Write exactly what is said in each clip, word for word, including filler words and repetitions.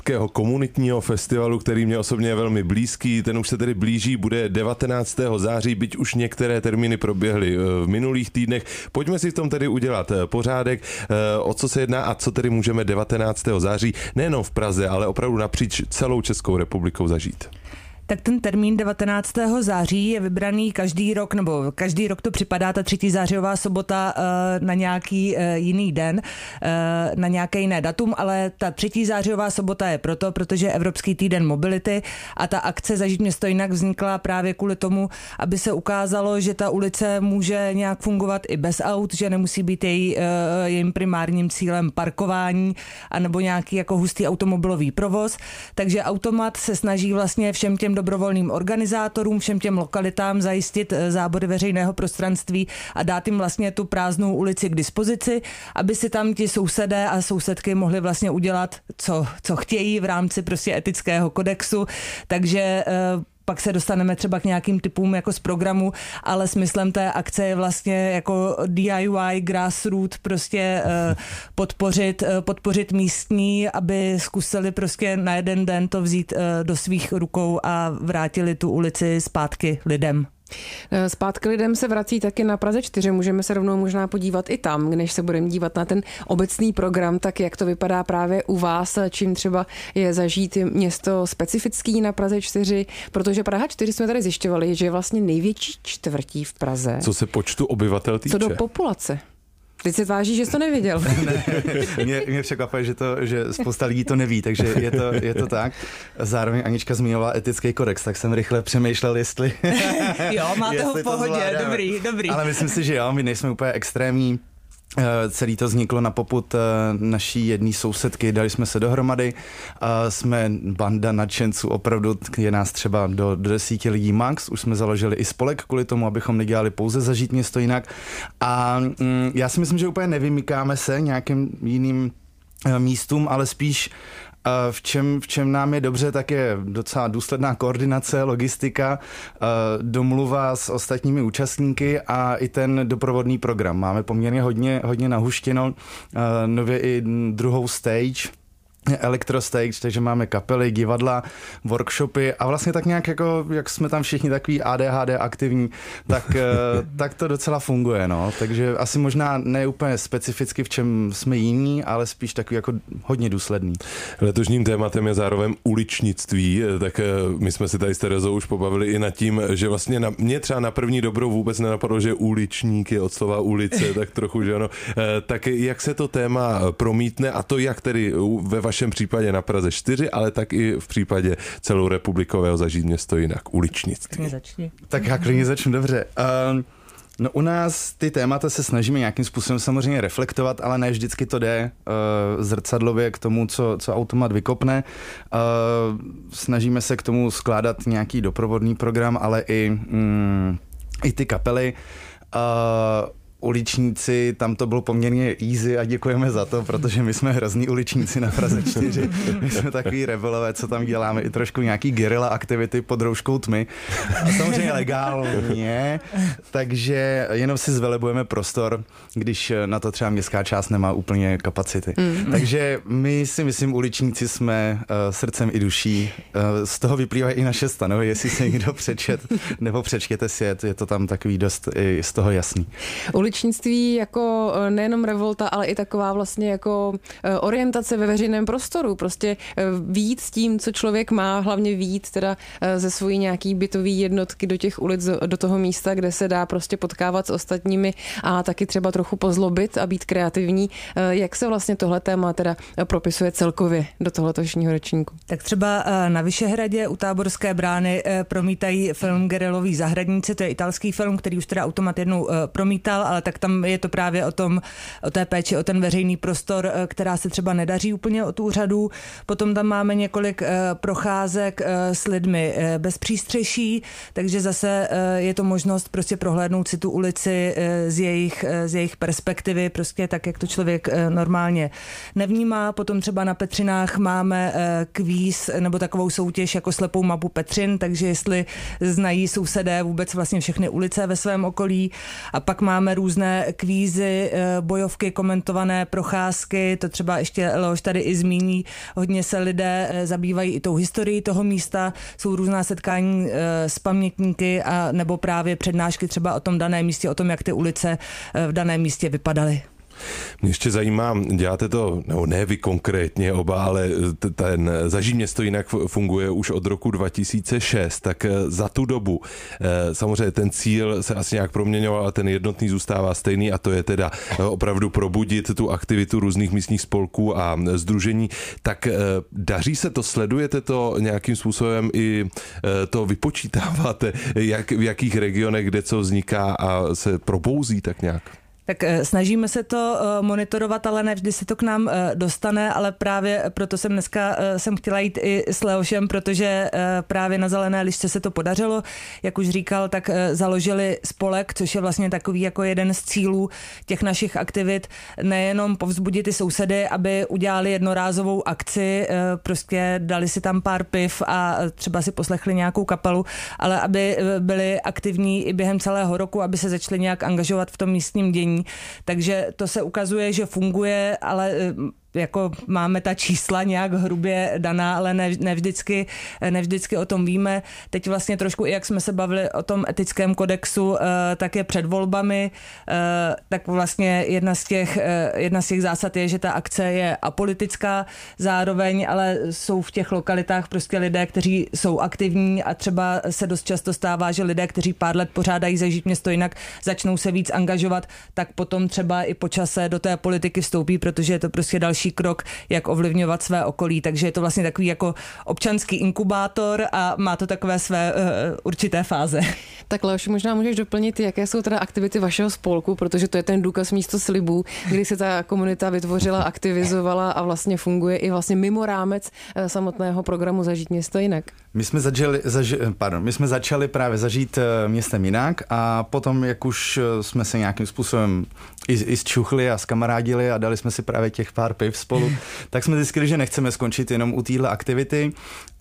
komunitního festivalu, který mě osobně je velmi blízký. Ten už se tedy blíží, bude devatenáctého září, byť už některé termíny proběhly v minulých týdnech. Pojďme si v tom tedy udělat pořádek, o co se jedná a co tedy můžeme devatenáctého září nejenom v Praze, ale opravdu napříč celou Českou republikou zažít. Tak ten termín devatenáctého září je vybraný každý rok, nebo každý rok to připadá ta třetí zářijová sobota na nějaký jiný den, na nějaké jiné datum, ale ta třetí zářijová sobota je proto, protože je Evropský týden mobility a ta akce Zažít město jinak vznikla právě kvůli tomu, aby se ukázalo, že ta ulice může nějak fungovat i bez aut, že nemusí být její, jejím primárním cílem parkování anebo nějaký jako hustý automobilový provoz. Takže Automat se snaží vlastně všem těm dobrovolným organizátorům, všem těm lokalitám zajistit zábory veřejného prostranství a dát jim vlastně tu prázdnou ulici k dispozici, aby si tam ti sousedé a sousedky mohli vlastně udělat, co, co chtějí v rámci prostě etického kodexu. Takže pak se dostaneme třeba k nějakým typům jako z programu, ale smyslem té akce je vlastně jako D I Y, grassroot, prostě podpořit, podpořit místní, aby zkusili prostě na jeden den to vzít do svých rukou a vrátili tu ulici zpátky lidem. Zpátky lidem se vrací taky na Praze čtyři, můžeme se rovnou možná podívat i tam, než se budeme dívat na ten obecný program, tak jak to vypadá právě u vás, čím třeba je Zažít město specifický na Praze čtyři, protože Praha čtyři jsme tady zjišťovali, že je vlastně největší čtvrtí v Praze. Co se počtu obyvatel týče? Co do populace. Teď se tváří, že jsi to nevěděl. Ne, mě, mě překvapuje, že, to, že spousta lidí to neví, takže je to, je to tak. Zároveň Anička zmiňovala etický kodex, tak jsem rychle přemýšlel, jestli... Jo, máte ho v pohodě, dobrý, dobrý. Ale myslím si, že jo, my nejsme úplně extrémní. Celý to vzniklo na popud naší jedné sousedky, dali jsme se dohromady, jsme banda nadšenců, opravdu je nás třeba do, do desíti lidí max, už jsme založili i spolek kvůli tomu, abychom nedělali pouze Zažít město jinak a mm, já si myslím, že úplně nevymykáme se nějakým jiným místům, ale spíš v čem, v čem nám je dobře, tak je docela důsledná koordinace, logistika, domluva s ostatními účastníky a i ten doprovodný program. Máme poměrně hodně, hodně nahuštěno, nově i druhou stage, elektrostage, takže máme kapely, divadla, workshopy a vlastně tak nějak jako, jak jsme tam všichni takový A D H D aktivní, tak, tak to docela funguje, no. Takže asi možná ne úplně specificky, v čem jsme jiní, ale spíš takový jako hodně důsledný. Letošním tématem je zároveň uličnictví, tak my jsme si tady s Terezou už pobavili i nad tím, že vlastně na, mě třeba na první dobrou vůbec nenapadlo, že uličník je od slova ulice, tak trochu, že ano. Tak jak se to téma promítne a to jak tedy ve vašem případě na Praze čtyři, ale tak i v případě celou republikového Zažít město jinak, uličnictví. Tak já klidně začnu, dobře. Um, no u nás ty témata se snažíme nějakým způsobem samozřejmě reflektovat, ale ne vždycky to jde uh, zrcadlově k tomu, co, co Automat vykopne. Uh, snažíme se k tomu skládat nějaký doprovodný program, ale i, mm, i ty kapely. Uh, Uličníci, tam to bylo poměrně easy a děkujeme za to, protože my jsme hrozný uličníci na Praze čtyři. My jsme takový rebelové, co tam děláme, i trošku nějaký guerilla aktivity pod rouškou tmy. A samozřejmě legálně, takže jenom si zvelebujeme prostor, když na to třeba městská část nemá úplně kapacity. Mm. Takže my si myslím, uličníci jsme uh, srdcem i duší. Uh, z toho vyplývají i naše stanovy, jestli se někdo přečet nebo přečtěte si, je to, je to tam takový dost i z toho jasný. Uličnictví jako nejenom revolta, ale i taková vlastně jako orientace ve veřejném prostoru. Prostě vyjít s tím, co člověk má, hlavně vyjít teda ze svojí nějaký bytový jednotky do těch ulic, do toho místa, kde se dá prostě potkávat s ostatními a taky třeba trochu pozlobit a být kreativní. Jak se vlastně tohle téma teda propisuje celkově do toho letošního ročníku? Tak třeba na Vyšehradě u Táborské brány promítají film Geriloví zahradníci, to je italský film, který už teda Automat jednou promítal, ale tak tam je to právě o tom, o té péči, o ten veřejný prostor, která se třeba nedaří úplně od úřadů. Potom tam máme několik procházek s lidmi bez přístřeší, takže zase je to možnost prostě prohlédnout si tu ulici z jejich, z jejich perspektivy, prostě tak, jak to člověk normálně nevnímá. Potom třeba na Petřinách máme kvíz nebo takovou soutěž jako slepou mapu Petřin, takže jestli znají sousedé vůbec vlastně všechny ulice ve svém okolí. A pak máme různé různé kvízy, bojovky, komentované procházky, to třeba ještě Leoš tady i zmíní, hodně se lidé zabývají i tou historií toho místa, jsou různá setkání s pamětníky a nebo právě přednášky třeba o tom daném místě, o tom, jak ty ulice v daném místě vypadaly. Mě ještě zajímá, děláte to, no ne vy konkrétně oba, ale ten Zažij město jinak funguje už od roku dva tisíce šest, tak za tu dobu samozřejmě ten cíl se asi nějak proměňoval, ale ten jednotný zůstává stejný a to je teda opravdu probudit tu aktivitu různých místních spolků a sdružení. Tak daří se to, sledujete to nějakým způsobem i to vypočítáváte, jak, v jakých regionech kde co vzniká a se probouzí tak nějak? Tak snažíme se to monitorovat, ale ne vždy se to k nám dostane, ale právě proto jsem dneska jsem chtěla jít i s Leošem, protože právě na Zelené lišce se to podařilo. Jak už říkal, tak založili spolek, což je vlastně takový jako jeden z cílů těch našich aktivit, nejenom povzbudit ty sousedy, aby udělali jednorázovou akci, prostě dali si tam pár piv a třeba si poslechli nějakou kapelu, ale aby byli aktivní i během celého roku, aby se začali nějak angažovat v tom místním dění. Takže to se ukazuje, že funguje, ale jako máme ta čísla nějak hrubě daná, ale ne, ne, vždycky, ne vždycky o tom víme. Teď vlastně trošku, jak jsme se bavili o tom etickém kodexu, tak je před volbami, tak vlastně jedna z těch, jedna z těch zásad je, že ta akce je apolitická zároveň, ale jsou v těch lokalitách prostě lidé, kteří jsou aktivní a třeba se dost často stává, že lidé, kteří pár let pořádají Zažít město jinak, začnou se víc angažovat, tak potom třeba i po čase do té politiky vstoupí, protože je to prostě další krok, jak ovlivňovat své okolí, takže je to vlastně takový jako občanský inkubátor a má to takové své uh, určité fáze. Tak Leoši, možná můžeš doplnit, jaké jsou teda aktivity vašeho spolku, protože to je ten důkaz místo slibů, kdy se ta komunita vytvořila, aktivizovala a vlastně funguje i vlastně mimo rámec samotného programu Zažít město jinak. My jsme začali, zaži, pardon, my jsme začali právě zažít městem jinak a potom, jak už jsme se nějakým způsobem i, i zčuchli a zkamarádili a dali jsme si právě těch pár piv spolu, tak jsme zjistili, že nechceme skončit jenom u téhle aktivity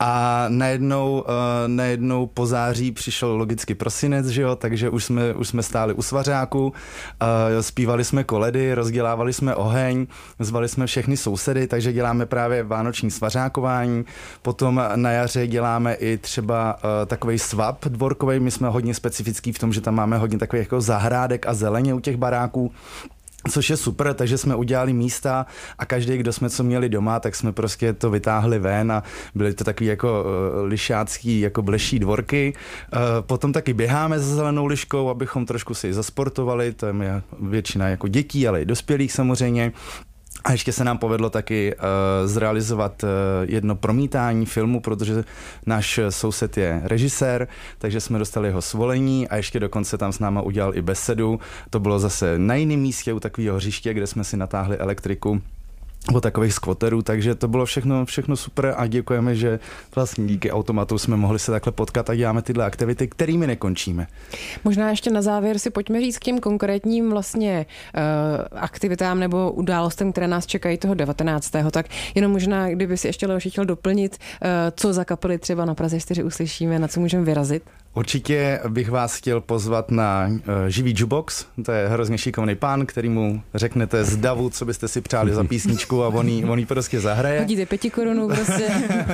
a najednou, najednou po září přišel logicky prosinec, že jo, takže už jsme, už jsme stáli u svařáku, zpívali jsme koledy, rozdělávali jsme oheň, zvali jsme všechny sousedy, takže děláme právě vánoční svařákování, potom na jaře děláme i třeba uh, takovej swap dvorkovej, my jsme hodně specifický v tom, že tam máme hodně takových jako zahrádek a zeleně u těch baráků, což je super, takže jsme udělali místa a každý, kdo jsme co měli doma, tak jsme prostě to vytáhli ven a byly to takový jako uh, lišácký, jako bleší dvorky. Uh, potom taky běháme za zelenou liškou, abychom trošku si zasportovali, to je většina jako dětí, ale i dospělých samozřejmě. A ještě se nám povedlo taky uh, zrealizovat uh, jedno promítání filmu, protože náš soused je režisér, takže jsme dostali jeho svolení a ještě dokonce tam s náma udělal i besedu. To bylo zase na jiném místě u takového hřiště, kde jsme si natáhli elektriku o takových skvoterů, takže to bylo všechno, všechno super a děkujeme, že vlastně díky automatu jsme mohli se takhle potkat a děláme tyhle aktivity, kterými nekončíme. Možná ještě na závěr si pojďme říct k těm konkrétním vlastně uh, aktivitám nebo událostem, které nás čekají toho devatenáctého Tak jenom možná, kdyby si ještě Leoši chtěl doplnit, uh, co za kapely třeba na Praze čtyři uslyšíme, na co můžeme vyrazit? Určitě bych vás chtěl pozvat na uh, živý jukebox, to je hrozně šikovný pán, který mu řeknete z davu, co byste si přáli za písničku a on jí, on jí prostě zahraje. Hodíte pěti korunů prostě.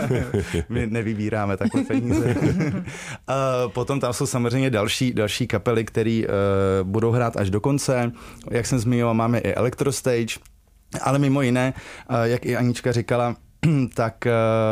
My nevybíráme takové peníze. uh, potom tam jsou samozřejmě další, další kapely, které uh, budou hrát až do konce. Jak jsem zmiňoval, máme i Electrostage, ale mimo jiné, uh, jak i Anička říkala, tak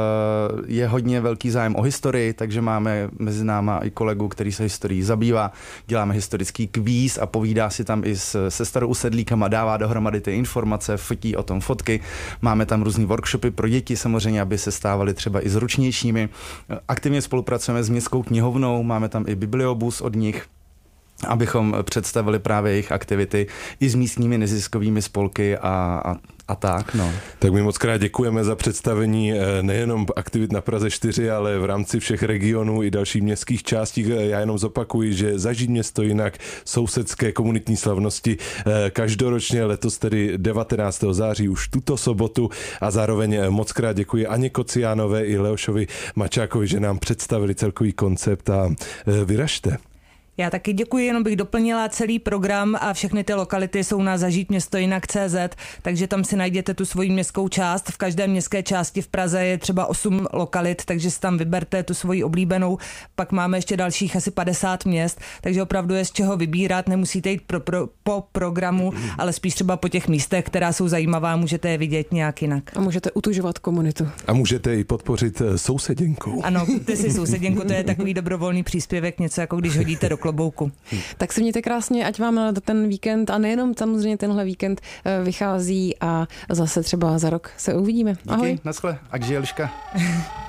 je hodně velký zájem o historii, takže máme mezi náma i kolegu, který se historií zabývá. Děláme historický kvíz a povídá si tam i se, se starousedlíkama, dává dohromady ty informace, fotí o tom fotky. Máme tam různý workshopy pro děti samozřejmě, aby se stávaly třeba i zručnějšími. Aktivně spolupracujeme s městskou knihovnou, máme tam i bibliobus od nich, abychom představili právě jejich aktivity i s místními neziskovými spolky a, a, a tak. No. Tak my moc krát děkujeme za představení nejenom aktivit na Praze čtyři, ale v rámci všech regionů i dalších městských částí. Já jenom zopakuji, že Zažít město jinak, sousedské komunitní slavnosti každoročně, letos tedy devatenáctého září už tuto sobotu a zároveň moc krát děkuji Aně Kociánové i Leošovi Mačákovi, že nám představili celkový koncept a vyražte. Já taky děkuji, jenom bych doplnila celý program a všechny ty lokality jsou na zažít město jinak tečka cé zet, takže tam si najděte tu svoji městskou část. V každé městské části v Praze je třeba osm lokalit, takže si tam vyberte tu svoji oblíbenou. Pak máme ještě dalších asi padesát měst, takže opravdu je z čeho vybírat. Nemusíte jít pro, pro, po programu, ale spíš třeba po těch místech, která jsou zajímavá, můžete je vidět nějak jinak. A můžete utužovat komunitu. A můžete i podpořit souseděnkou. Ano, kupte si souseděnku, to je takový dobrovolný příspěvek, něco jako když hodíte do klobouku. Tak se mějte krásně, ať vám ten víkend a nejenom samozřejmě tenhle víkend vychází a zase třeba za rok se uvidíme. Ahoj. Díky, naschle, ať žije Liška.